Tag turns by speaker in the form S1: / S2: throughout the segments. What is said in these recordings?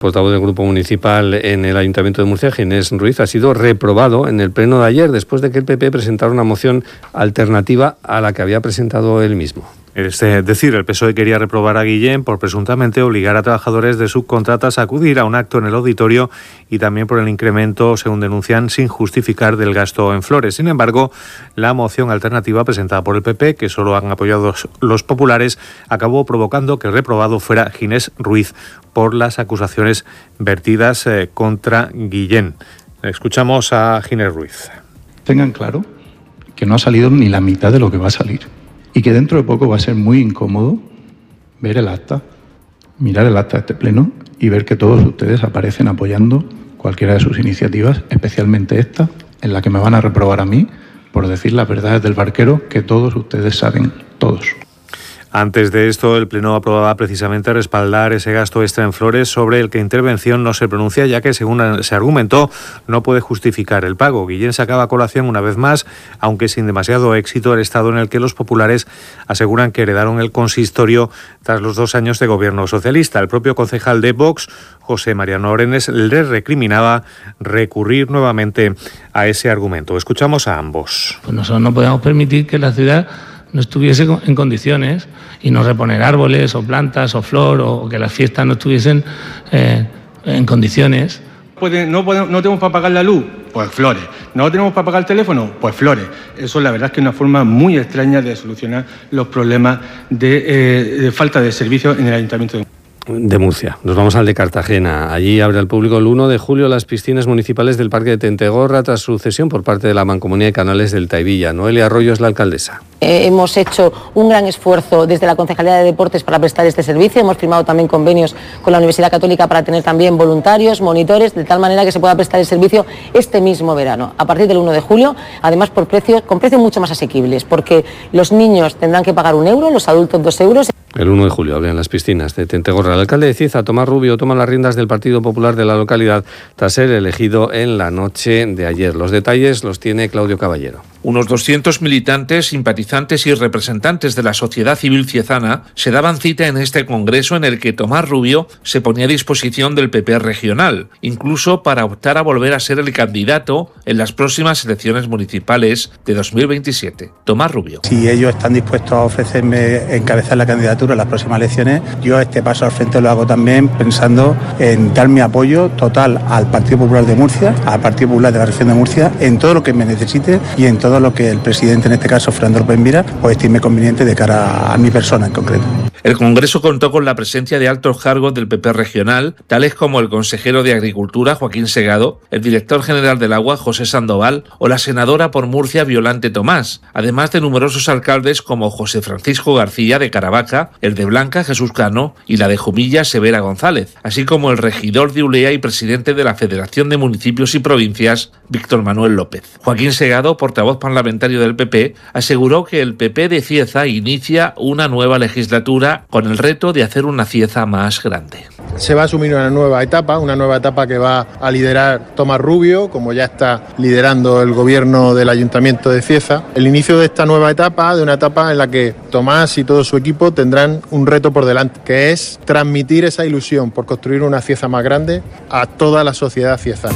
S1: Portavoz del Grupo Municipal en el Ayuntamiento de Murcia, Ginés Ruiz, ha sido reprobado en el pleno de ayer después de que el PP presentara una moción alternativa a la que había presentado él mismo.
S2: Es decir, el PSOE quería reprobar a Guillén por presuntamente obligar a trabajadores de subcontratas a acudir a un acto en el auditorio y también por el incremento, según denuncian, sin justificar del gasto en flores. Sin embargo, la moción alternativa presentada por el PP, que solo han apoyado los populares, acabó provocando que el reprobado fuera Ginés Ruiz por las acusaciones vertidas contra Guillén. Escuchamos a Ginés Ruiz.
S3: Tengan claro que no ha salido ni la mitad de lo que va a salir. Y que dentro de poco va a ser muy incómodo ver el acta, mirar el acta de este pleno y ver que todos ustedes aparecen apoyando cualquiera de sus iniciativas, especialmente esta, en la que me van a reprobar a mí por decir las verdades del barquero que todos ustedes saben, todos.
S2: Antes de esto, el Pleno aprobaba precisamente respaldar ese gasto extra en flores sobre el que Intervención no se pronuncia, ya que, según se argumentó, no puede justificar el pago. Guillén sacaba a colación una vez más, aunque sin demasiado éxito, el estado en el que los populares aseguran que heredaron el consistorio tras los 2 años de gobierno socialista. El propio concejal de Vox, José Mariano Orenes, le recriminaba recurrir nuevamente a ese argumento. Escuchamos a ambos.
S4: Pues nosotros no podemos permitir que la ciudad no estuviese en condiciones y no reponer árboles o plantas o flor o que las fiestas no estuviesen en condiciones.
S5: No tenemos para pagar la luz, pues flores. No tenemos para pagar el teléfono, pues flores. Eso la verdad es que es una forma muy extraña de solucionar los problemas de falta de servicios en el Ayuntamiento
S1: de Murcia. Nos vamos al de Cartagena. Allí abre al público el 1 de julio las piscinas municipales del Parque de Tentegorra tras su cesión por parte de la Mancomunidad de Canales del Taivilla. Noelia Arroyo es la alcaldesa.
S6: Hemos hecho un gran esfuerzo desde la Concejalía de Deportes para prestar este servicio. Hemos firmado también convenios con la Universidad Católica para tener también voluntarios, monitores, de tal manera que se pueda prestar el servicio este mismo verano, a partir del 1 de julio, además con precios mucho más asequibles, porque los niños tendrán que pagar 1 euro, los adultos 2 euros.
S1: El 1 de julio abren las piscinas de Tentegorra. El alcalde de Cieza, Tomás Rubio, toma las riendas del Partido Popular de la localidad tras ser elegido en la noche de ayer. Los detalles los tiene Claudio Caballero.
S7: Unos 200 militantes, simpatizantes y representantes de la sociedad civil ciezana se daban cita en este congreso en el que Tomás Rubio se ponía a disposición del PP regional, incluso para optar a volver a ser el candidato en las próximas elecciones municipales de 2027. Tomás Rubio.
S8: Si ellos están dispuestos a ofrecerme encabezar la candidatura en las próximas elecciones, yo este paso al frente lo hago también pensando en dar mi apoyo total al Partido Popular de Murcia, al Partido Popular de la región de Murcia, en todo lo que me necesite y en todo lo que el presidente, en este caso Fernando López Mira, pues estime conveniente de cara a mi persona en concreto.
S7: El Congreso contó con la presencia de altos cargos del PP regional, tales como el consejero de Agricultura, Joaquín Segado, el director general del Agua, José Sandoval, o la senadora por Murcia, Violante Tomás, además de numerosos alcaldes como José Francisco García de Caravaca, el de Blanca, Jesús Cano, y la de Jumilla, Severa González, así como el regidor de Ulea y presidente de la Federación de Municipios y Provincias, Víctor Manuel López. Joaquín Segado, portavoz parlamentario del PP, aseguró que el PP de Cieza inicia una nueva legislatura con el reto de hacer una Cieza más grande.
S9: Se va a asumir una nueva etapa que va a liderar Tomás Rubio, como ya está liderando el gobierno del Ayuntamiento de Cieza. El inicio de esta nueva etapa, de una etapa en la que Tomás y todo su equipo tendrán un reto por delante, que es transmitir esa ilusión por construir una Cieza más grande a toda la sociedad ciezana.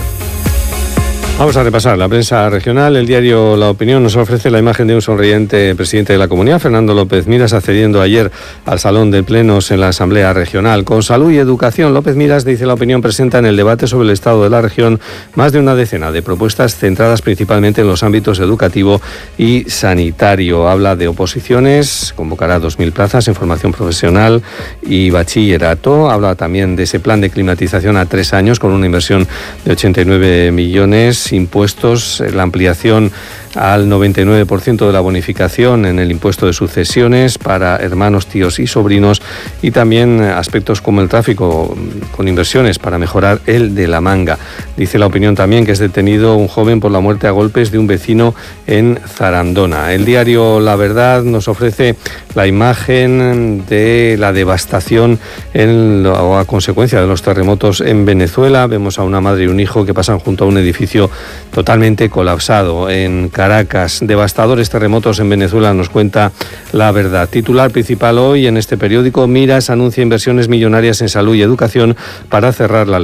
S1: Vamos a repasar la prensa regional. El diario La Opinión nos ofrece la imagen de un sonriente presidente de la comunidad, Fernando López Miras, accediendo ayer al Salón de Plenos en la Asamblea Regional. Con salud y educación, López Miras, dice La Opinión, presenta en el debate sobre el estado de la región más de una decena de propuestas centradas principalmente en los ámbitos educativo y sanitario. Habla de oposiciones, convocará 2.000 plazas en formación profesional y bachillerato. Habla también de ese plan de climatización a 3 años con una inversión de 89 millones, impuestos, la ampliación al 99% de la bonificación en el impuesto de sucesiones para hermanos, tíos y sobrinos, y también aspectos como el tráfico con inversiones para mejorar el de la Manga. Dice La Opinión también que es detenido un joven por la muerte a golpes de un vecino en Zarandona. El diario La Verdad nos ofrece la imagen de la devastación a consecuencia de los terremotos en Venezuela. Vemos a una madre y un hijo que pasan junto a un edificio totalmente colapsado. En Caracas, devastadores terremotos en Venezuela, nos cuenta La Verdad. Titular principal hoy en este periódico: Miras anuncia inversiones millonarias en salud y educación para cerrar la